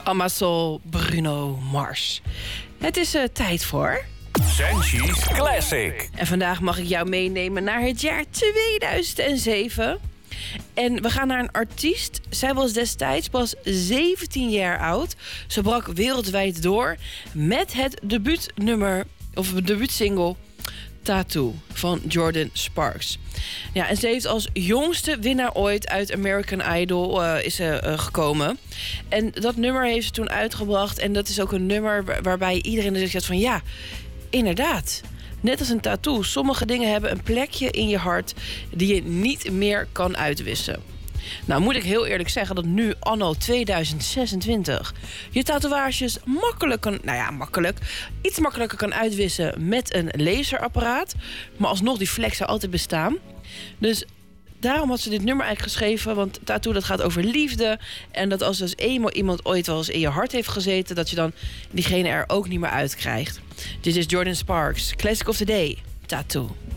Amazon Bruno Mars. Het is tijd voor... Sanchi's Classic. En vandaag mag ik jou meenemen naar het jaar 2007. En we gaan naar een artiest. Zij was destijds pas 17 jaar oud. Ze brak wereldwijd door met het debuutnummer, of debuutsingle Tattoo van Jordin Sparks. Ja, en ze heeft als jongste winnaar ooit uit American Idol gekomen. En dat nummer heeft ze toen uitgebracht. En dat is ook een nummer waarbij iedereen dus zegt van ja, inderdaad. Net als een tattoo. Sommige dingen hebben een plekje in je hart die je niet meer kan uitwissen. Nou moet ik heel eerlijk zeggen dat nu anno 2026 je tatoeages iets makkelijker kan uitwissen met een laserapparaat. Maar alsnog die vlek zou altijd bestaan. Dus daarom had ze dit nummer eigenlijk geschreven. Want tattoo, dat gaat over liefde. En dat als dus eenmaal iemand ooit wel eens in je hart heeft gezeten, dat je dan diegene er ook niet meer uit krijgt. Dit is Jordin Sparks, Classic of the Day, Tattoo.